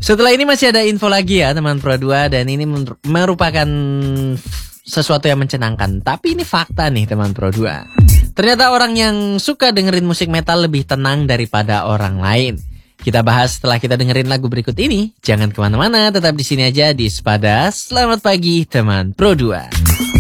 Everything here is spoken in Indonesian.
Setelah ini masih ada info lagi ya teman Pro 2. Dan ini merupakan sesuatu yang mencenangkan. Tapi ini fakta nih teman Pro 2. Ternyata orang yang suka dengerin musik metal lebih tenang daripada orang lain. Kita bahas setelah kita dengerin lagu berikut ini. Jangan kemana-mana, tetap di sini aja di Sepada. Selamat pagi teman Pro 2.